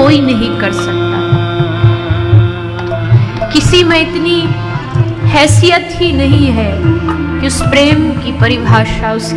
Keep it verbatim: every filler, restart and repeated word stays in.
कोई नहीं कर सकता। किसी में इतनी हैसियत ही नहीं है कि उस प्रेम की परिभाषा, उस